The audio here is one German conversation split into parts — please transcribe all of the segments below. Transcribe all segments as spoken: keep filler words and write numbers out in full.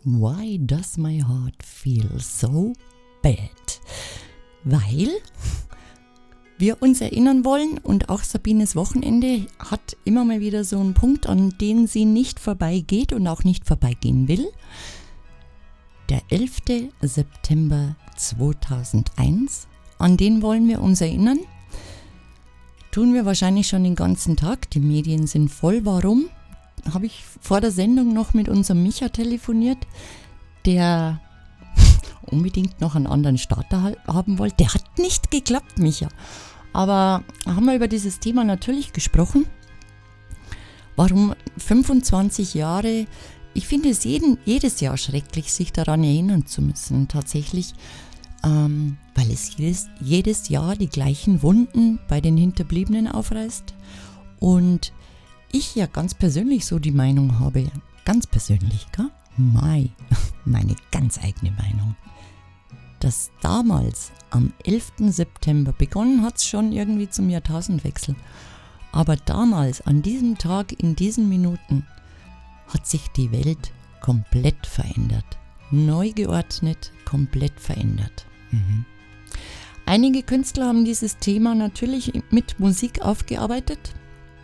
Why does my heart feel so bad? Weil wir uns erinnern wollen und auch Sabines Wochenende hat immer mal wieder so einen Punkt, an den sie nicht vorbeigeht und auch nicht vorbeigehen will. Der elfter September zweitausendeins, an den wollen wir uns erinnern. Tun wir wahrscheinlich schon den ganzen Tag, die Medien sind voll. Warum? Habe ich vor der Sendung noch mit unserem Micha telefoniert, der unbedingt noch einen anderen Starter haben wollte. Der hat nicht geklappt, Micha. Aber haben wir über dieses Thema natürlich gesprochen. Warum fünfundzwanzig Jahre? Ich finde es jeden, jedes Jahr schrecklich, sich daran erinnern zu müssen, tatsächlich. Ähm, weil es jedes, jedes Jahr die gleichen Wunden bei den Hinterbliebenen aufreißt. Und ich ja ganz persönlich so die Meinung habe, ganz persönlich, gell? Mai, meine ganz eigene Meinung, dass damals am elfter September, begonnen hat es schon irgendwie zum Jahrtausendwechsel, aber damals, an diesem Tag, in diesen Minuten, hat sich die Welt komplett verändert. Neu geordnet, komplett verändert. Mhm. Einige Künstler haben dieses Thema natürlich mit Musik aufgearbeitet.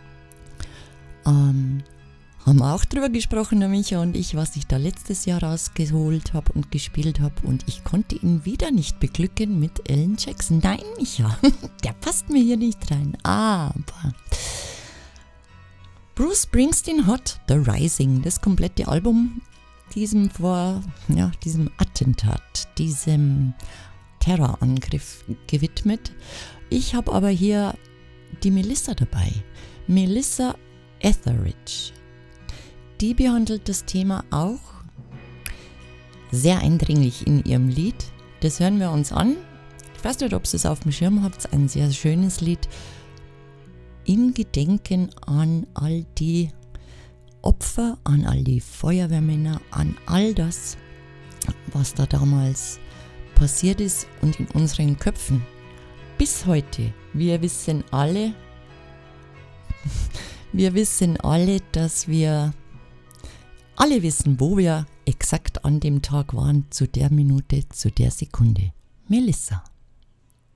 Ähm, haben auch drüber gesprochen, der Micha und ich, was ich da letztes Jahr rausgeholt habe und gespielt habe. Und ich konnte ihn wieder nicht beglücken mit Alan Jackson. Nein, Micha, der passt mir hier nicht rein. Aber Bruce Springsteen hat The Rising, das komplette Album, diesem vor, ja, diesem Attentat, diesem Terrorangriff gewidmet. Ich habe aber hier die Melissa dabei. Melissa Etheridge. Die behandelt das Thema auch sehr eindringlich in ihrem Lied. Das hören wir uns an. Ich weiß nicht, ob ihr es auf dem Schirm habt. Ein sehr schönes Lied in Gedenken an all die Opfer, an all die Feuerwehrmänner, an all das, was da damals passiert ist und in unseren Köpfen. Bis heute. Wir wissen alle, wir wissen alle, dass wir alle wissen, wo wir exakt an dem Tag waren, zu der Minute, zu der Sekunde. Melissa.